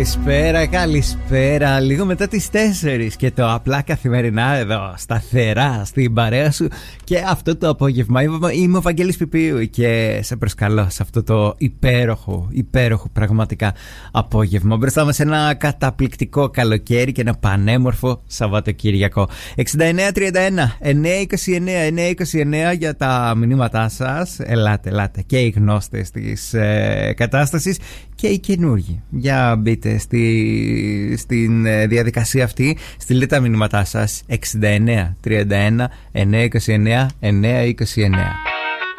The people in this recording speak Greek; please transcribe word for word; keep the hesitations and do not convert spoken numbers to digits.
Καλησπέρα, καλησπέρα. Λίγο μετά τις τέσσερις και το απλά καθημερινά εδώ, σταθερά, στην παρέα σου. Και αυτό το απόγευμα είμαι ο Βαγγέλης Πιπίου και σε προσκαλώ σε αυτό το υπέροχο, υπέροχο πραγματικά απόγευμα. Μπροστά μας ένα καταπληκτικό καλοκαίρι και ένα πανέμορφο Σαββατοκύριακο. εξήντα εννέα τριάντα ένα εννέα είκοσι εννέα εννέα είκοσι εννέα για τα μηνύματά σας. Ελάτε, ελάτε. Και οι γνώστες της ε, κατάστασης και οι καινούργοι. Για μπείτε στη, στην διαδικασία αυτή. Στείλτε τα μηνύματά σας εξήντα εννέα τριάντα ένα εννέα είκοσι εννέα εννέα είκοσι εννέα.